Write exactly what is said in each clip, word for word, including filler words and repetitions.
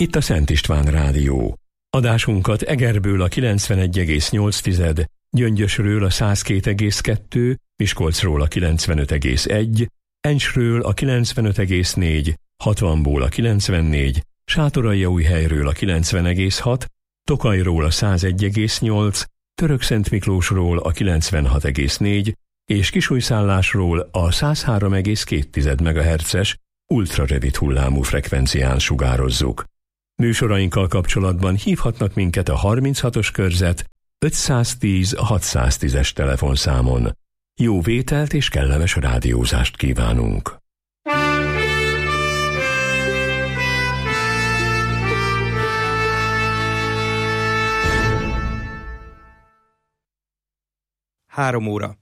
Itt a Szent István Rádió. Adásunkat Egerből a kilencvenegy egész nyolc, Gyöngyösről a száz két egész kettő, Miskolcról a kilencvenöt egész egy, Encsről a kilencvenöt egész négy, hatvanból a kilencvennégy, Sátoraljaújhelyről a kilencven egész hat, Tokajról a száz egy egész nyolc, Törökszentmiklósról a kilencvenhat egész négy és Kisújszállásról a száz három egész két megahertzes ultrarövid hullámú frekvencián sugározzuk. Műsorainkkal kapcsolatban hívhatnak minket a harminchatos körzet ötszáztíz hatszáztízes telefonszámon. Jó vételt és kellemes rádiózást kívánunk! Három óra.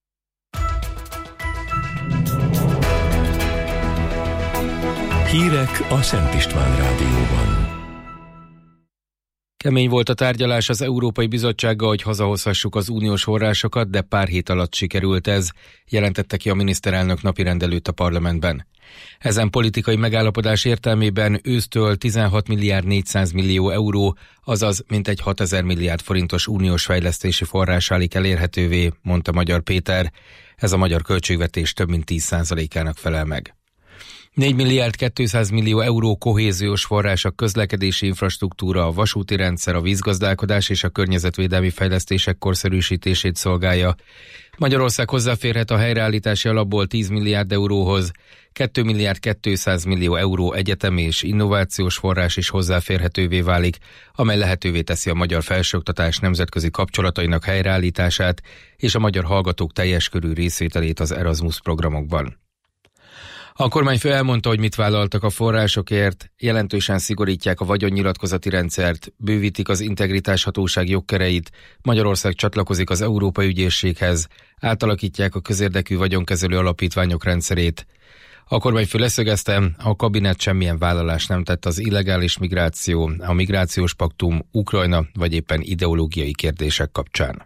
Hírek a Szent István Rádióban. Kemény volt a tárgyalás az Európai Bizottsággal, hogy hazahozhassuk az uniós forrásokat, de pár hét alatt sikerült ez, jelentette ki a miniszterelnök napirendelőt a parlamentben. Ezen politikai megállapodás értelmében ősztől tizenhat milliárd négyszáz millió euró, azaz mintegy hatezer milliárd forintos uniós fejlesztési forrás válik elérhetővé, mondta Magyar Péter. Ez a magyar költségvetés több mint tíz százalékának felel meg. négy milliárd kétszáz millió euró kohéziós forrás a közlekedési infrastruktúra, a vasúti rendszer, a vízgazdálkodás és a környezetvédelmi fejlesztések korszerűsítését szolgálja. Magyarország hozzáférhet a helyreállítási alapból tíz milliárd euróhoz, két milliárd kétszáz millió euró egyetemi és innovációs forrás is hozzáférhetővé válik, amely lehetővé teszi a magyar felsőoktatás nemzetközi kapcsolatainak helyreállítását és a magyar hallgatók teljes körű részvételét az Erasmus programokban. A kormányfő elmondta, hogy mit vállaltak a forrásokért, jelentősen szigorítják a vagyonnyilatkozati rendszert, bővítik az integritáshatóság jogköreit, Magyarország csatlakozik az Európai Ügyészséghez, átalakítják a közérdekű vagyonkezelő alapítványok rendszerét. A kormányfő leszögezte, a kabinet semmilyen vállalást nem tett az illegális migráció, a migrációs paktum, Ukrajna vagy éppen ideológiai kérdések kapcsán.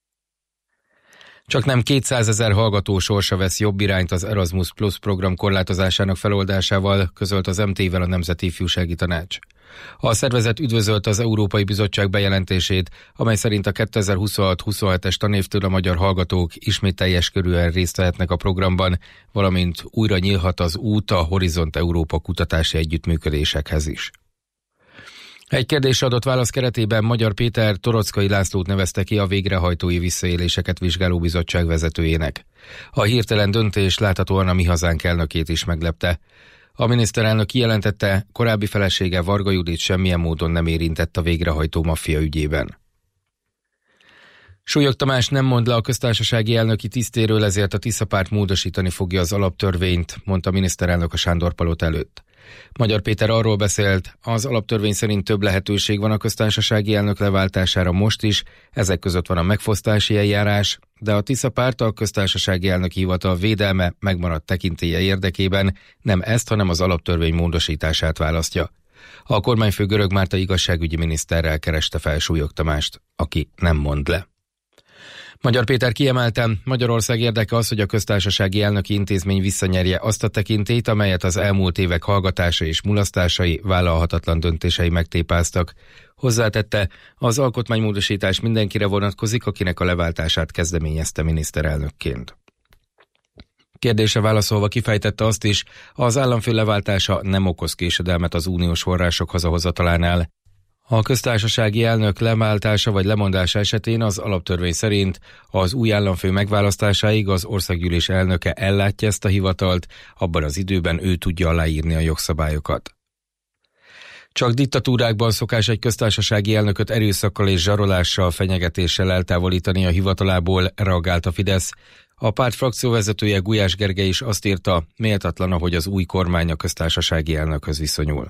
Csak nem kétszázezer hallgató sorsa vesz jobb irányt az Erasmus Plus program korlátozásának feloldásával, közölt az em té-vel a Nemzeti Ifjúsági Tanács. A szervezet üdvözölte az Európai Bizottság bejelentését, amely szerint a kétezer-huszonhat huszonhetes tanévtől a magyar hallgatók ismét teljes körűen részt vehetnek a programban, valamint újra nyílhat az út a Horizont Európa kutatási együttműködésekhez is. Egy kérdésre adott válasz keretében Magyar Péter Torockai Lászlót nevezte ki a végrehajtói visszaéléseket vizsgáló bizottság vezetőjének. A hirtelen döntés láthatóan a Mi Hazánk elnökét is meglepte. A miniszterelnök kijelentette, korábbi felesége Varga Judit semmilyen módon nem érintett a végrehajtó maffia ügyében. Súlyog Tamás nem mond le a köztársasági elnöki tisztéről, ezért a Tisza párt módosítani fogja az alaptörvényt, mondta a miniszterelnök a Sándorpalota előtt. Magyar Péter arról beszélt, az alaptörvény szerint több lehetőség van a köztársasági elnök leváltására most is, ezek között van a megfosztási eljárás, de a Tisza párt a köztársasági elnöki hivatal védelme megmaradt tekintélye érdekében nem ezt, hanem az alaptörvény módosítását választja. A kormányfő Görög Márta igazságügyi miniszterrel kereste fel Súlyog Tamást, aki nem mond le. Magyar Péter kiemelte, Magyarország érdeke az, hogy a köztársasági elnöki intézmény visszanyerje azt a tekintélyt, amelyet az elmúlt évek hallgatása és mulasztásai, vállalhatatlan döntései megtépáztak. Hozzátette, az alkotmánymódosítás mindenkire vonatkozik, akinek a leváltását kezdeményezte miniszterelnökként. Kérdése válaszolva kifejtette azt is, az államfő leváltása nem okoz késedelmet az uniós források hazahozatalánál. A köztársasági elnök leváltása vagy lemondása esetén az alaptörvény szerint az új államfő megválasztásáig az országgyűlés elnöke ellátja ezt a hivatalt, abban az időben ő tudja aláírni a jogszabályokat. Csak diktatúrákban szokás egy köztársasági elnököt erőszakkal és zsarolással, fenyegetéssel eltávolítani a hivatalából, reagált a Fidesz. A párt frakcióvezetője Gulyás Gergely is azt írta, méltatlan, ahogy az új kormány a köztársasági elnökhöz viszonyul.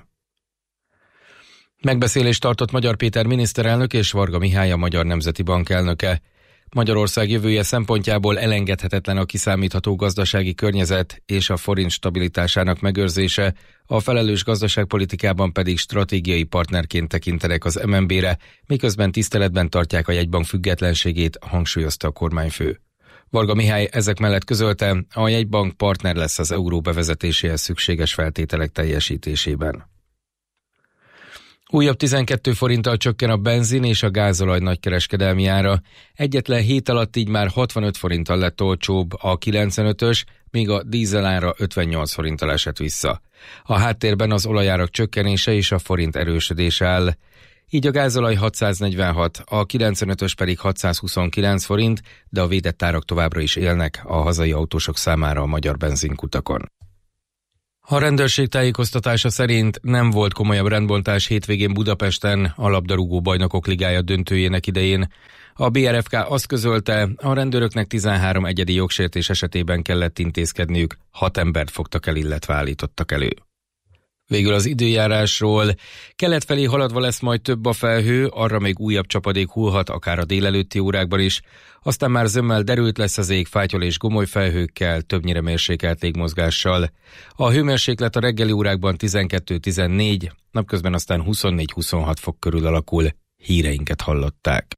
Megbeszélést tartott Magyar Péter miniszterelnök és Varga Mihály a Magyar Nemzeti Bank elnöke. Magyarország jövője szempontjából elengedhetetlen a kiszámítható gazdasági környezet és a forint stabilitásának megőrzése, a felelős gazdaságpolitikában pedig stratégiai partnerként tekintenek az em en bé-re, miközben tiszteletben tartják a jegybank függetlenségét, hangsúlyozta a kormányfő. Varga Mihály ezek mellett közölte, a jegybank partner lesz az euró bevezetéséhez szükséges feltételek teljesítésében. Újabb tizenkét forinttal csökken a benzin és a gázolaj nagykereskedelmi ára. Egyetlen hét alatt így már hatvanöt forinttal lett olcsóbb a kilencvenötös, míg a dízel ára ötvennyolc forinttal esett vissza. A háttérben az olajárak csökkenése és a forint erősödése áll. Így a gázolaj hatszáznegyvenhat, a kilencvenötös pedig hatszázhuszonkilenc forint, de a védett árak továbbra is élnek a hazai autósok számára a magyar benzinkutakon. A rendőrség tájékoztatása szerint nem volt komolyabb rendbontás hétvégén Budapesten a labdarúgó bajnokok ligája döntőjének idején. A bé er ef ká azt közölte, a rendőröknek tizenhárom egyedi jogsértés esetében kellett intézkedniük, hat embert fogtak el, illetve állítottak elő. Végül az időjárásról. Kelet felé haladva lesz majd több a felhő, arra még újabb csapadék hullhat, akár a délelőtti órákban is. Aztán már zömmel derült lesz az ég fátyol és gomoly felhőkkel, többnyire mérsékelt légmozgással. A hőmérséklet a reggeli órákban tizenkettő tizennégy, napközben aztán huszonnégy huszonhat fok körül alakul. Híreinket hallották.